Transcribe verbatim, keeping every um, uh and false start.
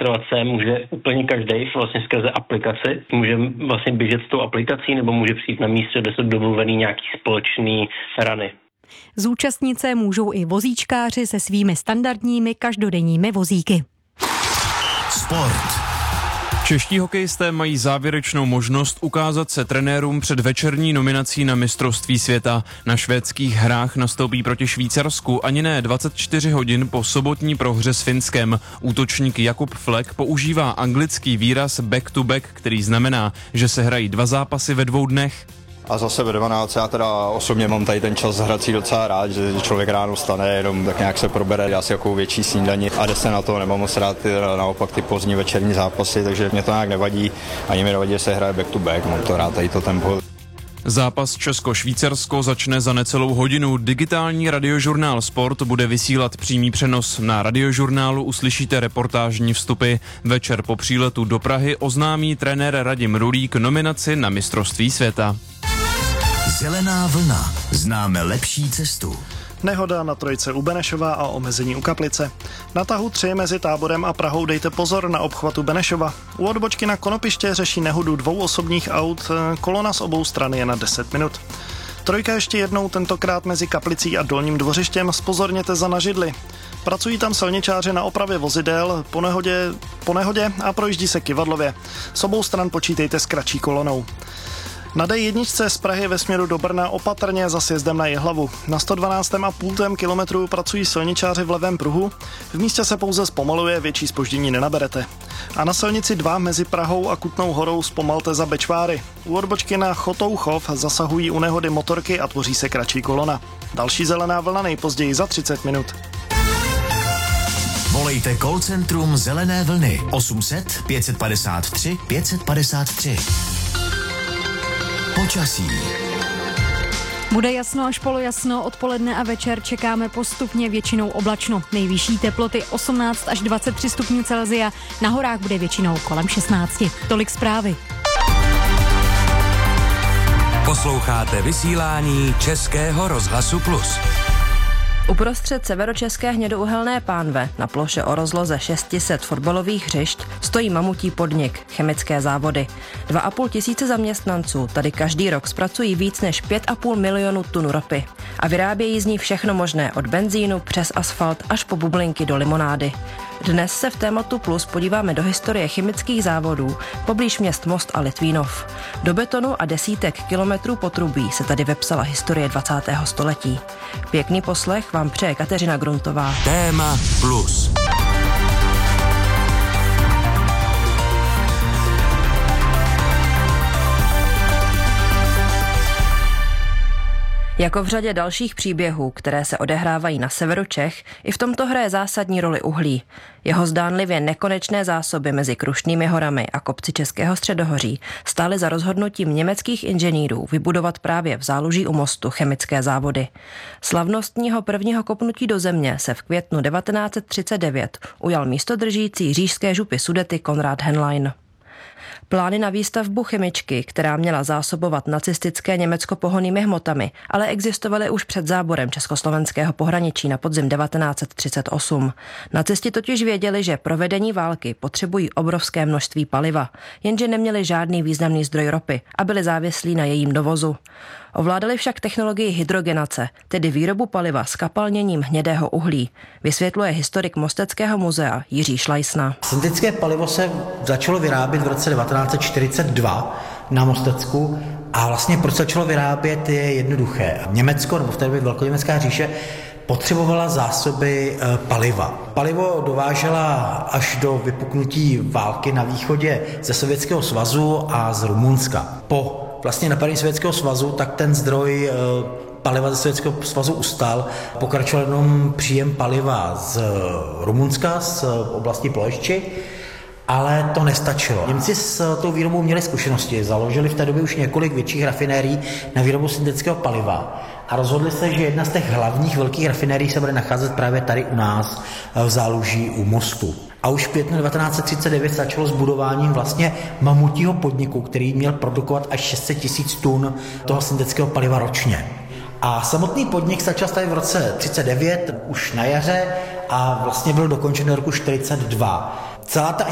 registrovat se může úplně každý vlastně skrze aplikaci. Může vlastně běžet s tou aplikací nebo může přijít na místě, kde jsou domluvený nějaký společný rany. Zúčastnit se můžou i vozíčkáři se svými standardními každodenními vozíky. Sport. Čeští hokejisté mají závěrečnou možnost ukázat se trenérům před večerní nominací na mistrovství světa. Na švédských hrách nastoupí proti Švýcarsku ani ne dvacet čtyři hodin po sobotní prohře s Finskem. Útočník Jakub Flek používá anglický výraz back to back, který znamená, že se hrají dva zápasy ve dvou dnech. A zase ve dvanáct, já teda osobně mám tady ten čas hrací docela rád, že člověk ráno stane, jenom tak nějak se probere, dá si jakou větší snídani a jde se na to, nemám moc rád ty, naopak ty pozdní večerní zápasy, takže mě to nějak nevadí, ani mi nevadí, že se hraje back to back, mám to rád tady to tempo. Zápas Česko-Švýcarsko začne za necelou hodinu. Digitální radiožurnál Sport bude vysílat přímý přenos. Na radiožurnálu uslyšíte reportážní vstupy. Večer po příletu do Prahy oznámí trenér Radim Rulík nominaci na mistrovství světa. Zelená vlna. Známe lepší cestu. Nehoda na trojce u Benešova a omezení u Kaplice. Na tahu tři mezi Táborem a Prahou dejte pozor na obchvatu Benešova. U odbočky na Konopiště řeší nehodu dvou osobních aut, kolona z obou stran je na deset minut. Trojka ještě jednou, tentokrát mezi Kaplicí a Dolním Dvořištěm, zpozorněte za na židli. Pracují tam silničáři na opravě vozidel po nehodě, po nehodě a projíždí se kyvadlově. S obou stran počítejte s kratší kolonou. Na D jedna z Prahy ve směru do Brna opatrně za sjezdem na Jihlavu. Na sto dvanáct celá pět kilometru pracují silničáři v levém pruhu, v místě se pouze zpomaluje, větší zpoždění nenaberete. A na silnici dva mezi Prahou a Kutnou Horou zpomalte za Bečváry. U odbočky na Chotouchov zasahují u nehody motorky a tvoří se kratší kolona. Další zelená vlna nejpozději za třicet minut. Volejte call centrum Zelené vlny osm set pět padesát tři pět padesát tři. Počasí. Bude jasno až polojasno, odpoledne a večer čekáme postupně většinou oblačno. Nejvyšší teploty osmnáct až dvacet tři stupňů Celsia, na horách bude většinou kolem šestnáct. Tolik zprávy. Posloucháte vysílání Českého rozhlasu Plus. Uprostřed severočeské hnědouhelné pánve na ploše o rozloze šest set fotbalových hřišť stojí mamutí podnik, chemické závody. Dva a půl tisíce zaměstnanců tady každý rok zpracují víc než pět a půl milionu tun ropy a vyrábějí z ní všechno možné od benzínu přes asfalt až po bublinky do limonády. Dnes se v tématu Plus podíváme do historie chemických závodů poblíž měst Most a Litvínov. Do betonu a desítek kilometrů potrubí se tady vepsala historie dvacátého století. Pěkný poslech vám přeje Kateřina Gruntová. Téma Plus. Jako v řadě dalších příběhů, které se odehrávají na severu Čech, i v tomto hraje zásadní roli uhlí. Jeho zdánlivě nekonečné zásoby mezi Krušnými horami a kopci Českého středohoří stály za rozhodnutím německých inženýrů vybudovat právě v Záluží u Mostu chemické závody. Slavnostního prvního kopnutí do země se v květnu devatenáct set třicet devět ujal místodržící říšské župy Sudety Konrad Henlein. Plány na výstavbu chemičky, která měla zásobovat nacistické Německo pohonnými hmotami, ale existovaly už před záborem československého pohraničí na podzim devatenáct set třicet osm. Nacisti totiž věděli, že pro vedení války potřebují obrovské množství paliva, jenže neměli žádný významný zdroj ropy a byli závislí na jejím dovozu. Ovládali však technologii hydrogenace, tedy výrobu paliva s kapalněním hnědého uhlí, vysvětluje historik Mosteckého muzea Jiří Šlajsna. Syntetické palivo se začalo vyrábět v roce devatenáct set čtyřicet dva na Mostecku a vlastně proč začalo vyrábět je jednoduché. Německo, nebo v té době Velkoněmecká říše, potřebovala zásoby e, paliva. Palivo dovážela až do vypuknutí války na východě ze Sovětského svazu a z Rumunska. Po vlastně napadení Sovětského svazu, tak ten zdroj e, paliva ze Sovětského svazu ustal. Pokračoval jenom příjem paliva z Rumunska, z oblasti Ploešči, ale to nestačilo. Němci s tou výrobou měli zkušenosti, založili v té době už několik větších rafinérií na výrobu syntetického paliva a rozhodli se, že jedna z těch hlavních velkých rafinérií se bude nacházet právě tady u nás v Záluží u Mostu. A už v květnu devatenáct set třicet devět začalo s budováním vlastně mamutího podniku, který měl produkovat až šest set tisíc tun toho syntetického paliva ročně. A samotný podnik začal stavět v roce třicet devět, už na jaře, a vlastně byl dokončen do roku čtyřicet dva. Celá ta